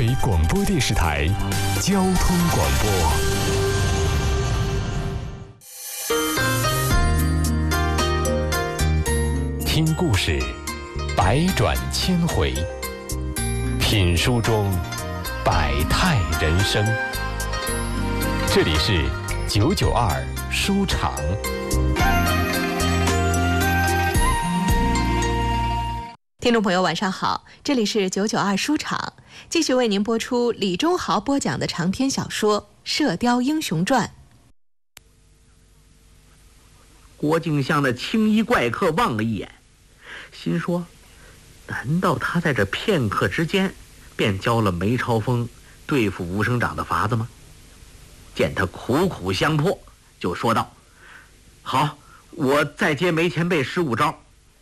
北广播电视台交通广播。听故事，百转千回；品书中，百态人生。这里是992书场。 听众朋友晚上好，这里是992书场，继续为您播出李忠豪播讲的长篇小说《射雕英雄传》。 郭靖向那青衣怪客望了一眼，心说难道他在这片刻之间便教了梅超风对付吴生长的法子吗？见他苦苦相迫，就说道：好，我再接梅前辈15招。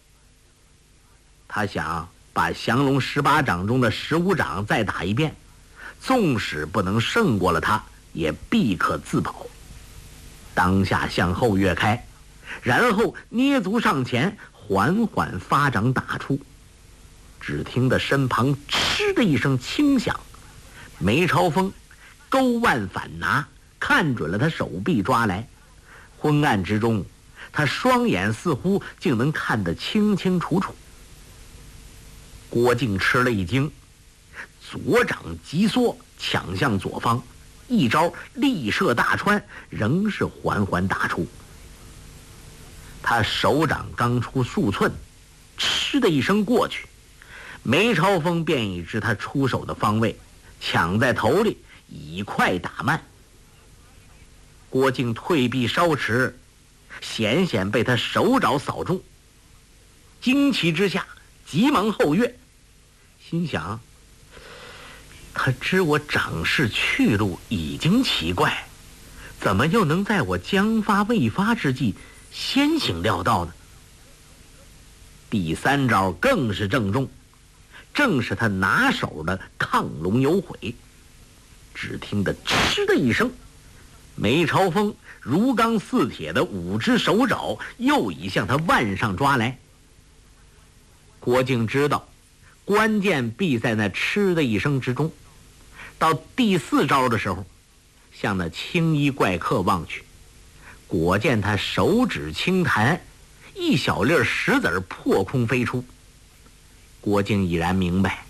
他想把降龙18掌中的15掌再打一遍，纵使不能胜过了他，也必可自保。当下向后跃开，然后捏足上前，缓缓发掌打出。只听得身旁嗤的一声轻响，梅超风勾腕反拿，看准了他手臂抓来。昏暗之中，他双眼似乎竟能看得清清楚楚。郭靖吃了一惊，左掌急缩，抢向左方，一招力射大穿，仍是缓缓打出。他手掌刚出数寸，嗤的一声过去，梅超风便已知他出手的方位，抢在头里，以快打慢。郭靖退避稍迟，险险被他手爪扫中，惊奇之下急忙后跃，心想他知我掌势去路已经奇怪，怎么又能在我将发未发之际先行料到呢？第3招更是正中，正是他拿手的亢龙有悔。只听得嗤的一声，梅超风如钢似铁的5只手爪又已向他腕上抓来。郭靖知道关键必在那嗤的一声之中。到第4招的时候，向那青衣怪客望去，果见他手指轻弹，一小粒石子破空飞出。郭靖已然明白，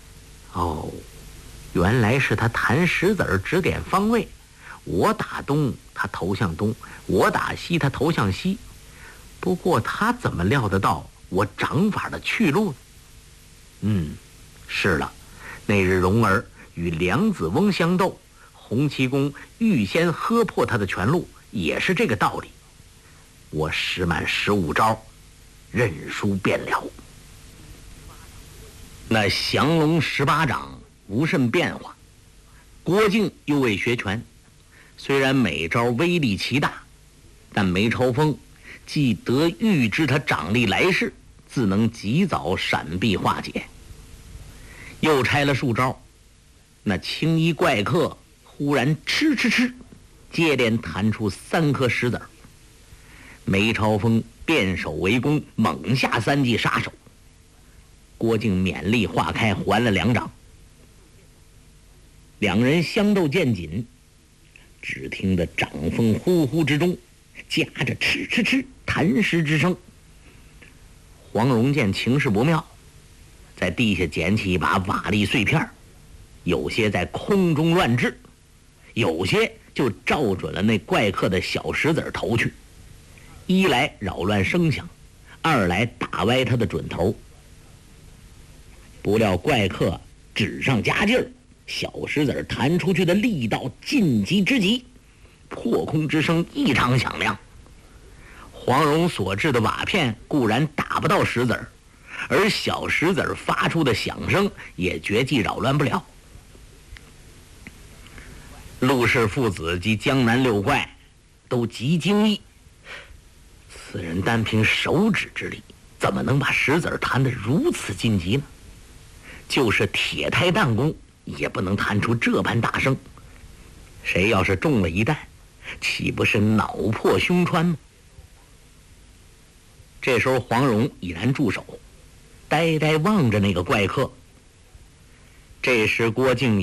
原来是他弹石子指点方位，我打东他投向东，我打西他投向西。不过他怎么料得到我掌法的去路呢？是了，那日蓉儿与梁子翁相斗，洪七公预先喝破他的拳路，也是这个道理。我使满15招，认输便了。那降龙18掌无甚变化，郭靖又未学拳，虽然每招威力奇大，但梅超风既得预知他掌力来势，自能及早闪避化解。又拆了数招，那青衣怪客忽然嗤嗤嗤，接连弹出3颗石子。梅超风变手为攻，猛下3记杀手。郭靖勉力化开，还了2掌。两人相斗渐紧，只听得掌风呼呼之中，夹着嗤嗤嗤弹石之声。黄蓉见情势不妙，在地下捡起一把瓦砾碎片，有些在空中乱掷，有些就照准了那怪客的小石子投去。一来扰乱声响，二来打歪他的准头。不料怪客指上加劲儿，小石子弹出去的力道晋级之极，破空之声异常响亮。黄蓉所制的瓦片固然打不到石子，而小石子发出的响声也绝技扰乱不了。陆氏父子及江南6怪都极惊异，此人单凭手指之力，怎么能把石子弹得如此晋级呢？就是铁胎弹弓也不能弹出这般大声，谁要是中了一弹，岂不是脑破胸穿吗？这时候黄蓉已然住手，呆呆望着那个怪客。这时郭靖